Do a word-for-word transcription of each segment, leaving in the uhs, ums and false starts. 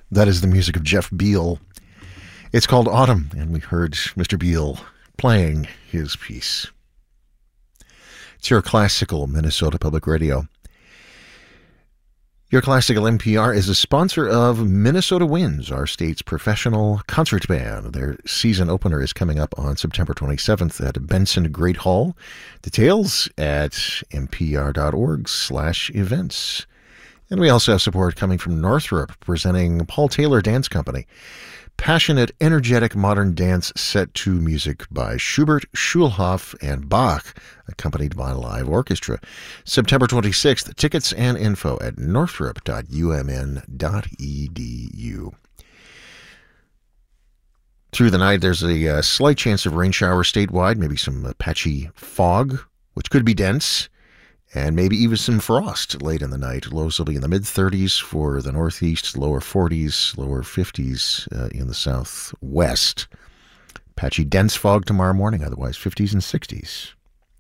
That is the music of Jeff Beal. It's called Autumn, and we heard Mister Beal playing his piece. It's your classical Minnesota Public Radio. Your Classical N P R is a sponsor of Minnesota Winds, our state's professional concert band. Their season opener is coming up on September twenty-seventh at Benson Great Hall. Details at npr.org slash events. And we also have support coming from Northrop, presenting Paul Taylor Dance Company. Passionate, energetic modern dance set to music by Schubert, Schulhoff, and Bach, accompanied by a live orchestra. September twenty-sixth, tickets and info at northrop dot u m n dot e d u. Through the night, there's a uh, slight chance of rain showers statewide, maybe some uh, patchy fog, which could be dense, and maybe even some frost late in the night. Lows will be in the mid-thirties for the northeast, lower forties, lower fifties uh, in the southwest. Patchy dense fog tomorrow morning, otherwise fifties and sixties.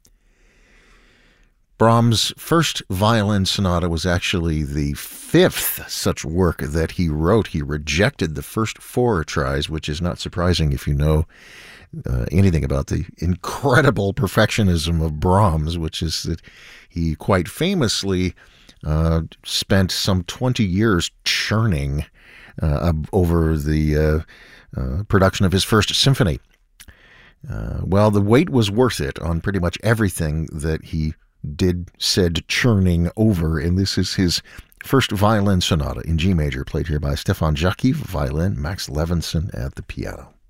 Brahms' first violin sonata was actually the fifth such work that he wrote. He rejected the first four tries, which is not surprising if you know uh, anything about the incredible perfectionism of Brahms, which is that he quite famously uh, spent some twenty years churning uh, over the uh, uh, production of his first symphony. Uh, well, the wait was worth it on pretty much everything that he did said churning over, and this is his first violin sonata in G major, played here by Stefan Jacky, violin, Max Levinson at the piano.